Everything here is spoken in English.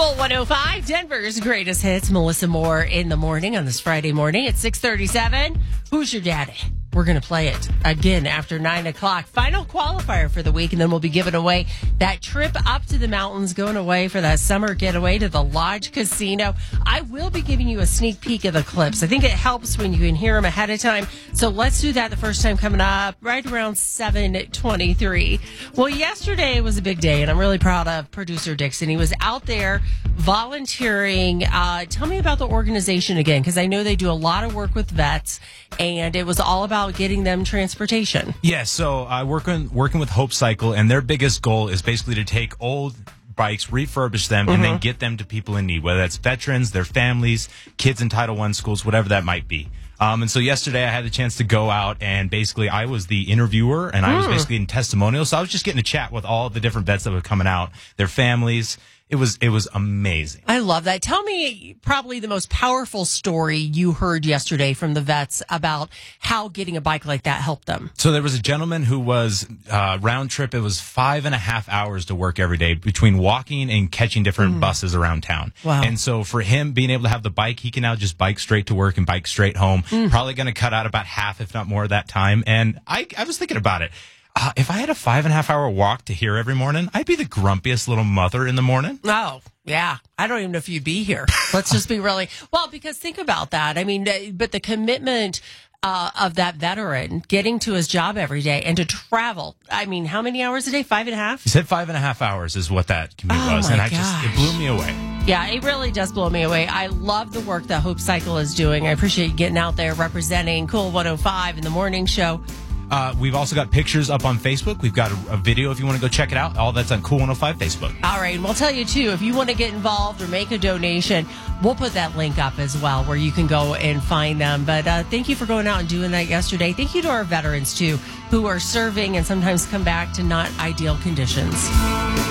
Cool 105, Denver's greatest hits. Melissa Moore in the morning on this Friday morning at 6:37. Who's your daddy? We're going to play it again after 9 o'clock. Final qualifier for the week, and then we'll be giving away that trip up to the mountains, going away for that summer getaway to the Lodge Casino. I will be giving you a sneak peek of the clips. I think it helps when you can hear them ahead of time. So let's do that the first time coming up right around 7:23. Well, yesterday was a big day, and I'm really proud of producer Dixon. He was out there volunteering. Tell me about the organization again, because I know they do a lot of work with vets, and it was all about getting them transportation. Yeah, so I working with Hope Cycle, and their biggest goal is basically to take old bikes, refurbish them, and then get them to people in need, whether that's veterans, their families, kids in Title I schools, whatever that might be. And so yesterday I had the chance to go out, and basically I was the interviewer, and I was basically in testimonial. So I was just getting to chat with all the different vets that were coming out, their families. It was amazing. I love that. Tell me probably the most powerful story you heard yesterday from the vets about how getting a bike like that helped them. So there was a gentleman who was round trip. It was 5.5 hours to work every day between walking and catching different buses around town. Wow. And so for him being able to have the bike, he can now just bike straight to work and bike straight home. Probably going to cut out about half, if not more, of that time. And I was thinking about it. If I had a 5.5 hour walk to here every morning, I'd be the grumpiest little mother in the morning. Oh, yeah. I don't even know if you'd be here. Let's just be really, well, because think about that. I mean, but the commitment of that veteran getting to his job every day and to travel. I mean, how many hours a day? 5.5? He said 5.5 hours is what that commute was. And it blew me away. Yeah, it really does blow me away. I love the work that Hope Cycle is doing. I appreciate you getting out there representing Cool 105 in the morning show. We've also got pictures up on Facebook. We've got a video if you want to go check it out. All that's on Cool 105 Facebook. All right. And we'll tell you, too, if you want to get involved or make a donation, we'll put that link up as well where you can go and find them. But thank you for going out and doing that yesterday. Thank you to our veterans, too, who are serving and sometimes come back to not ideal conditions.